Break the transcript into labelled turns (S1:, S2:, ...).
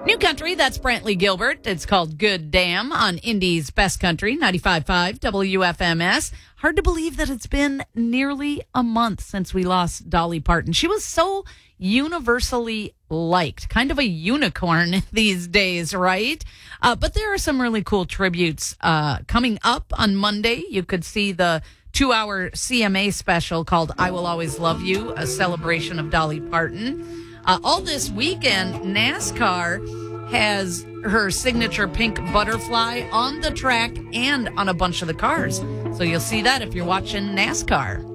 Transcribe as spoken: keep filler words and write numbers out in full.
S1: New country, that's Brantley Gilbert. It's called Good Damn on Indy's Best Country, ninety-five point five W F M S. Hard to believe that it's been nearly a month since we lost Dolly Parton. She was so universally liked, kind of a unicorn these days, right? Uh, but there are some really cool tributes uh, coming up on Monday. You could see the two-hour C M A special called I Will Always Love You, a celebration of Dolly Parton. Uh, all this weekend, NASCAR has her signature pink butterfly on the track and on a bunch of the cars. So you'll see that if you're watching NASCAR.